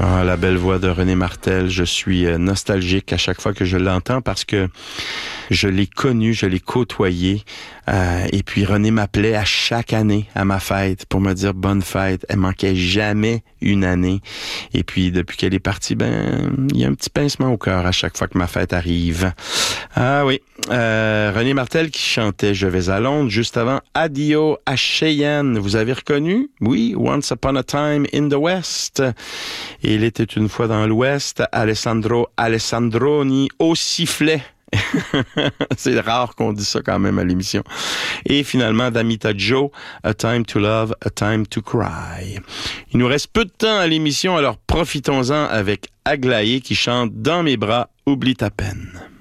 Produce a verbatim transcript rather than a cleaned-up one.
Ah, la belle voix de René Martel, je suis nostalgique à chaque fois que je l'entends parce que je l'ai connu, je l'ai côtoyé. Euh, et puis René m'appelait à chaque année à ma fête pour me dire bonne fête. Elle manquait jamais une année. Et puis depuis qu'elle est partie, ben il y a un petit pincement au cœur à chaque fois que ma fête arrive. Ah oui, euh, René Martel qui chantait Je vais à Londres, juste avant Adio à Cheyenne. Vous avez reconnu? Oui, Once Upon a Time in the West. Et il était une fois dans l'Ouest, Alessandro Alessandroni au sifflet. C'est rare qu'on dise ça quand même à l'émission. Et finalement, Damita Joe, A Time to Love, A Time to Cry. Il nous reste peu de temps à l'émission, alors profitons-en avec Aglaé qui chante Dans mes bras, oublie ta peine.